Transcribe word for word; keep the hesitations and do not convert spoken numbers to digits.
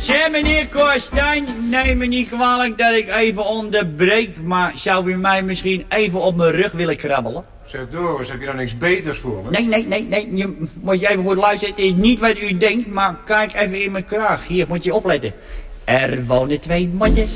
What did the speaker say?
Zeg, meneer Korstijn, neem me niet kwalijk dat ik even onderbreek, maar zou u mij misschien even op mijn rug willen krabbelen? Zeg Doris, heb je dan niks beters voor me? Nee, nee, nee, nee, je, moet je even goed luisteren. Het is niet wat u denkt, maar kijk even in mijn kraag. Hier, moet je opletten. Er wonen twee mannen